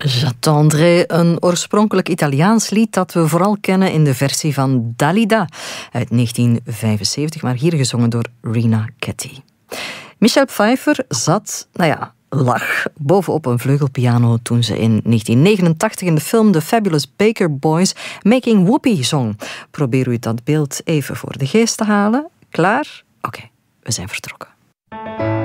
J'attendrai, een oorspronkelijk Italiaans lied dat we vooral kennen in de versie van Dalida uit 1975, maar hier gezongen door Rina Ketty. Michelle Pfeiffer lag bovenop een vleugelpiano toen ze in 1989 in de film The Fabulous Baker Boys Making Whoopie zong. Probeer u dat beeld even voor de geest te halen. Klaar? Oké, we zijn vertrokken.